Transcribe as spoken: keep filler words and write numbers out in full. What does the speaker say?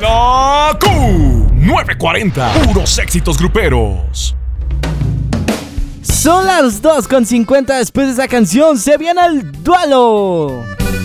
La Q nueve cuarenta, puros éxitos gruperos. Son las dos con cincuenta. Después de esa canción se viene el duelo.